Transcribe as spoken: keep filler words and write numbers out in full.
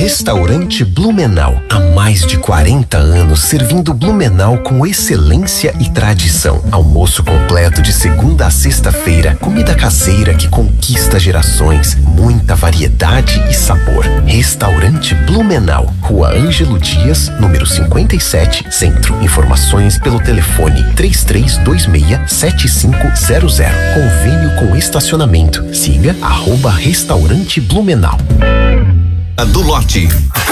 Restaurante Blumenau. Há mais de quarenta anos servindo Blumenau com excelência e tradição. Almoço completo de segunda a sexta-feira. Comida caseira que conquista gerações. Muita variedade e sabor. Restaurante Blumenau. Rua Ângelo Dias, número cinquenta e sete, Centro. Informações pelo telefone três três dois seis, sete cinco zero zero. Convênio com estacionamento. Siga arroba Restaurante Blumenau. Do lote.